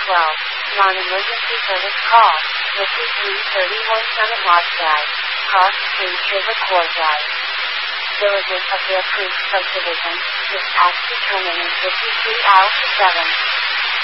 Non-emergency service call. 5331 Summit Lodge Drive. Cross Street River Core Drive. Villages of the approved subdivision. Dispatch determined in 53 hours to 7.